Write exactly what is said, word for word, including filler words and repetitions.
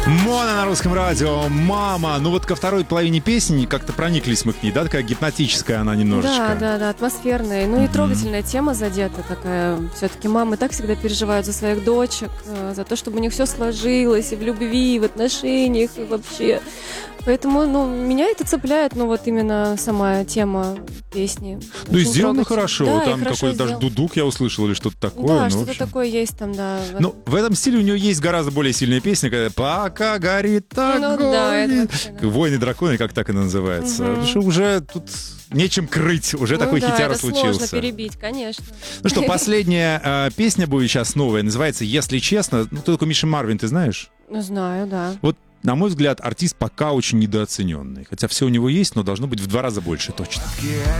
Мона на русском радио, мама. Ну вот ко второй половине песни как-то прониклись мы к ней, да, такая гипнотическая она немножечко. Да, да, да, атмосферная. Ну и mm-hmm. трогательная тема задета такая. Все-таки мамы так всегда переживают за своих дочек, за то, чтобы у них все сложилось и в любви, и в отношениях, и вообще. Поэтому, ну, меня это цепляет, ну, вот именно сама тема песни. Ну и сделано хорошо, да, там хорошо какой-то даже дудук я услышал или что-то такое. Да, ну, что-то такое есть там, да. Ну, в этом стиле у нее есть гораздо более сильная песня, когда «Пока горит огонь». Ну, да, это вообще, да. «Войны драконы», как так она называется. Угу. Потому что уже тут нечем крыть, уже ну, такой да, хитяра это случился. сложно перебить, конечно. Ну что, последняя э, песня будет сейчас новая, называется «Если честно». Ну, кто такой Миша Марвин, ты знаешь? Ну, знаю, да. Вот, на мой взгляд, артист пока очень недооцененный. Хотя все у него есть, но должно быть в два раза больше точно.